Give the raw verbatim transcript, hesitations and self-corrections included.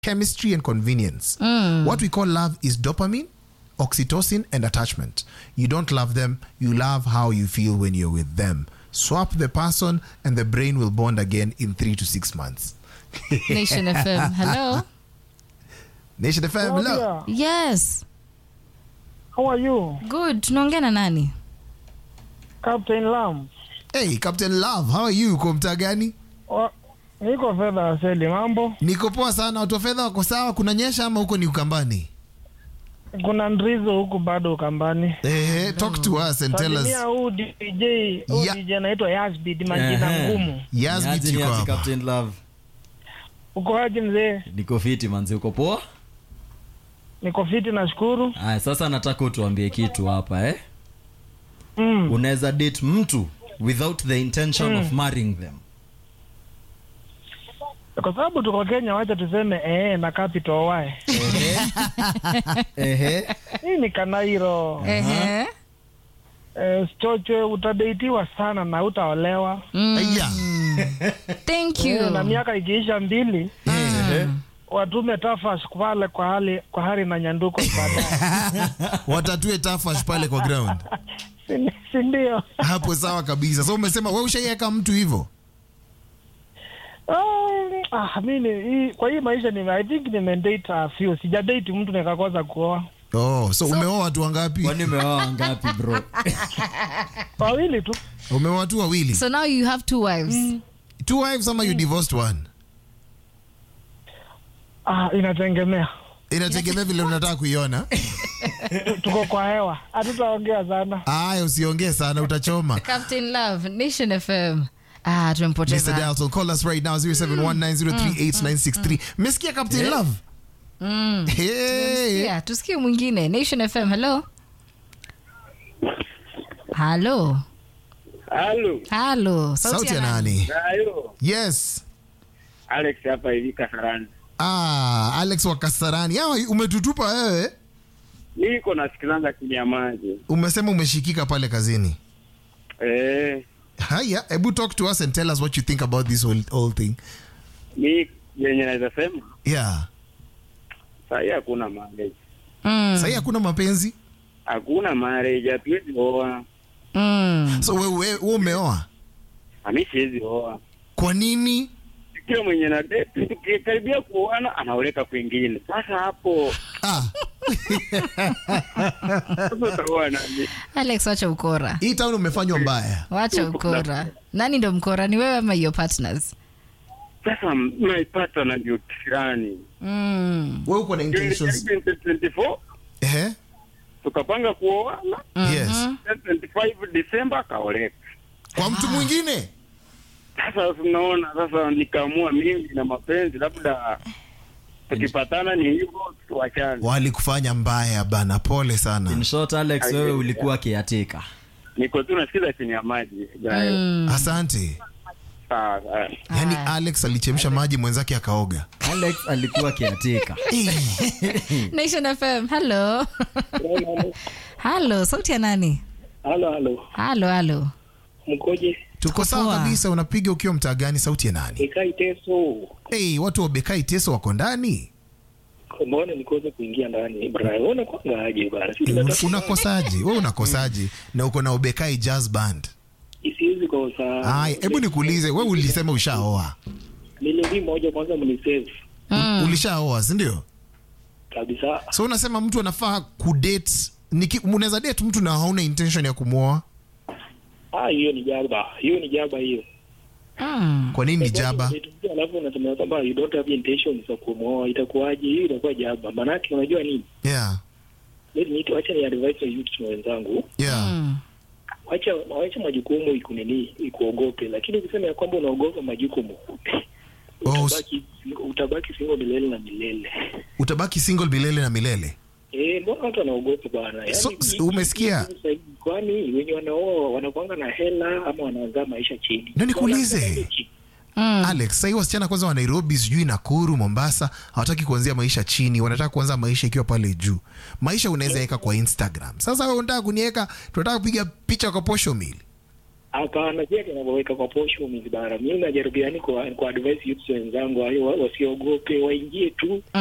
chemistry and convenience. Mm. What we call love is dopamine, oxytocin, and attachment. You don't love them, you love how you feel when you're with them. Swap the person and the brain will bond again in three to six months. Nation F M, hello. Nation F M, hello. Yes. How are you? Good. Tunaongea na nani? Captain Lam. Hey, Captain Love, how are you? Uko mtaa gani? Wa- Niko fedha aseli mambo. Niko poa sana. Watu wa fedha wako sawa? Kunanyesha ama huko ni Ukambani? Kuna ndrizo huku bado Ukambani. Eh, talk to us and tell us. Salimia huu D J, huu Ya- D J anaitwa Yasbid, majina Ehe. ngumu. Yes, Niaje, beat niaje, hapa. Captain Love. Uko aje mzee? Niko fiti manzi, uko poa? Niko fiti nashukuru. Aya, sasa nataka utuambie kitu hapa eh. Mm. Unaweza date mtu without the intention of marrying them. Kwa sababu tuko Kenya, wacha tuseme eh na capital Y. Ehe. Hii ni Kanairo. Ehe. Eh, chocho utadeitiwa sana na utaolewa. Mm. Aya. Thank Eh, na you. miaka ikiisha mbili Ehe. watume tafash pale kwa hali kwa hari na nyanduko baadaye. Watatue tafash pale kwa ground. Si- si ndio? Hapo sawa kabisa. So umesema wewe ushaiweka mtu hivyo? Ah, ah, mimi hii kwa hii maisha ni I think nimedate a few. Sijadate mtu nikakosa kuoa. Oh, so, umeoa watu wangapi? Kwani umeoa ngapi bro? Wawili tu. Umeoa watu wawili? So now you have two wives. Two wives ama you divorced one? Ah, inategemea. Inategemea vile unataka kuiona. Tuko kwa hewa. Hatutaongea sana. Aya, usiongee sana utachoma. Captain Love, Nation F M. Ah, Mister tumempoteza. Dalton, call us right now zero seven one nine zero three eight nine six three. Mesikia Captain Love? Mm. Hey. Yeah, tusikie mwingine. Nation F M, hello. Hello. Halo. Hello. Sauti ya nani? Hayo. Yes. Alex hapa hivi Kasarani. Ah, Alex wa Kasarani. Ah, umetutupa wewe? Niko nasikilanga chini ya maji. Umesema umeshikika pale kazini. Eh, Haya, ebu talk to us and tell us what you think about this whole, whole thing. mi yenye naweza sema Yeah. sahii hakuna marriage. Mm. Sasa hakuna mapenzi. Hakuna marriage, hatuwezi oa. Mm. So wewe wewe wewe umeoa? Ami siwezi oa. Kwa nini? Kila mwenye na date tukikaribia kuoana anaoleka kwingine. Sasa hapo Ah, sasa utaoa nani? Alex, wacha ukora. hii town umefanywa mbaya. Wacha ukora. Nani ndo mkora? Ni wewe ama your partners? Sasa naipata na ndio kirani. Mm. Wewe uko na intentions. twenty twenty-four Eh? tukapanga kuoana. Yes. twenty twenty-five December kaoleka. Kwa mtu mwingine? Sasa unaona, sasa nikaamua mimi na mapenzi labda tukipatana ni hivyo tuachane. Walikufanya mbaya bana, pole sana. In short Alex, wewe ulikuwa kiatika. Niko tu nasikiza chini ya maji. Gayo. Mm. Asante. Sawa. sawa. Yaani Ah. Alex alichemsha maji mwenzake akaoga. Alex alikuwa kiatika. Nation F M, hello. Hello, sauti ya nani? Halo halo. Hello, hello. Mkoje? Tuko sawa poa. kabisa. Unapiga ukiwa mtaa gani? Sauti ya nani? Ikai teso. Hey, watu wa Bekai Teso wako ndani. Mbona nikose kuingia ndani? Brian, unaona kwanga aje bana? Un- Unakosaje? Wewe unakosaje? Na uko na Bekai Jazz Band. Isiwezi kosa. Haya, hebu nikuulize, wewe ulisema ushaoa. Milioni moja kwanza mnisave. Mm. Ulishaoa, si ndio? Kabisa. So unasema mtu anafaa kudate, niki unaweza date mtu na hauna intention ya kumuoa? Ah, hiyo ni jaba. Hiyo ni jaba hiyo. Mm. Kwa nini jaba? Alafu unasema kwamba you don't have intention za kumuoa, itakuwaje? Hiyo itakuwa jaba. Maana yake unajua nini? Yeah. Let me acha ni advise youth wenzangu. Yeah. Mm. Wacha wacha majukumu ikunini ikuogope, lakini ukisema ya kwamba unaogopa majukumu Oh, utabaki utabaki single milele na milele. Utabaki single milele na milele. Eh, mbona watu wanaogopa bwana? Yaani So, s- umesikia? Kwani wenye wanaoa wanakuanga na hela ama wanaanza maisha chini? Ndio nikuulize. Mm. Alex, sasa hivi wasichana kwanza wa Nairobi, sijui Nakuru, Mombasa, hawataki kuanzia maisha chini, wanataka kuanza maisha ikiwa pale juu. Maisha unaweza weka kwa Instagram. Sasa wewe unataka kuniweka, tunataka kupiga picha kwa posho mili. Hapana, pia tunaweka kwa posho mizibara. Mimi najaribu yani kwa kwa advice youth wenzangu wao wasiogope, waingie tu.